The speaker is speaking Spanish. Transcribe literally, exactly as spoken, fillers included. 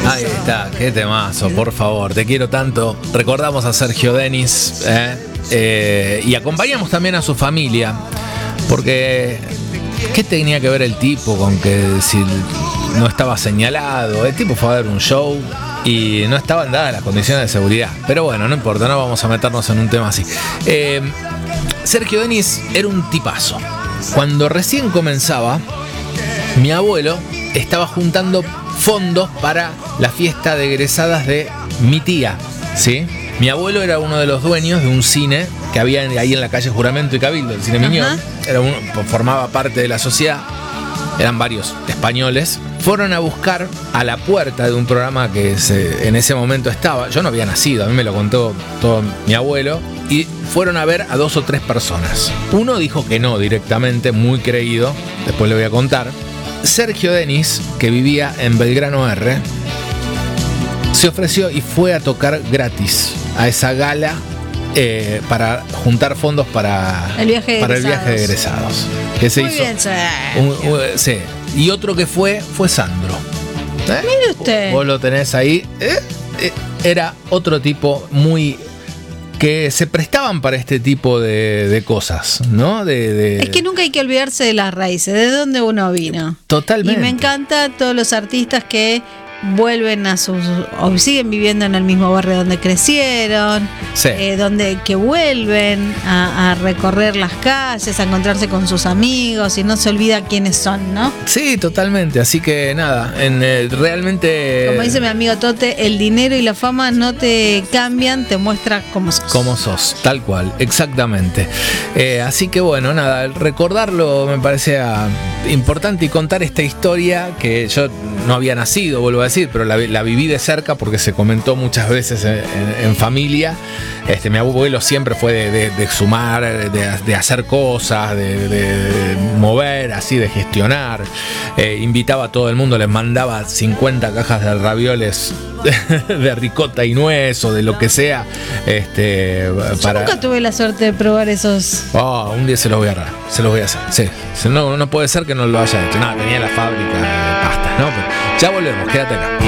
Ahí está, qué temazo, por favor, te quiero tanto. Recordamos a Sergio Denis eh, eh, y acompañamos también a su familia, porque ¿qué tenía que ver el tipo con que si no estaba señalado? El tipo fue a dar un show y no estaban dadas las condiciones de seguridad. Pero bueno, no importa, no vamos a meternos en un tema así. Eh, Sergio Denis era un tipazo. Cuando recién comenzaba, mi abuelo estaba juntando fondos para la fiesta de egresadas de mi tía, ¿sí? Mi abuelo era uno de los dueños de un cine que había ahí en la calle Juramento y Cabildo, el Cine Miñón. Era uno, formaba parte de la sociedad, eran varios españoles. Fueron a buscar a la puerta de un programa que se, en ese momento estaba, yo no había nacido, a mí me lo contó todo mi abuelo, y fueron a ver a dos o tres personas. Uno dijo que no directamente, muy creído, después le voy a contar. Sergio Denis, que vivía en Belgrano R, se ofreció y fue a tocar gratis a esa gala eh, para juntar fondos para el viaje de, para el egresados. viaje de egresados. Que se Muy hizo bien, un, un, sí. Y otro que fue, fue Sandro. ¿Eh? Mire usted. Vos lo tenés ahí. ¿Eh? Eh, era otro tipo muy... que se prestaban para este tipo de, de cosas, ¿no? De, de... Es que nunca hay que olvidarse de las raíces, de dónde uno vino. Totalmente. Y me encanta todos los artistas que vuelven a sus, o siguen viviendo en el mismo barrio donde crecieron, sí. eh, donde que vuelven a, a recorrer las calles, a encontrarse con sus amigos y no se olvida quiénes son, ¿no? Sí, totalmente. Así que nada, en, eh, realmente. Como dice mi amigo Tote, el dinero y la fama no te cambian, te muestra cómo sos. Cómo sos, tal cual, exactamente. Eh, así que bueno, nada, recordarlo me parecía importante y contar esta historia que yo no había nacido, vuelvo a decir, pero la, la viví de cerca porque se comentó muchas veces en, en, en familia. Este, mi abuelo siempre fue de, de, de sumar, de, de hacer cosas, de, de, de mover, así, de gestionar. Eh, invitaba a todo el mundo, les mandaba cincuenta cajas de ravioles de ricota y nuez o de lo que sea. Este, Yo para... nunca tuve la suerte de probar esos. Oh, un día se los voy a agarrar, se los voy a hacer. Sí, no, no puede ser que no lo haya hecho. Nada, tenía la fábrica de pastas, ¿no? Pero ya volvemos, quédate acá.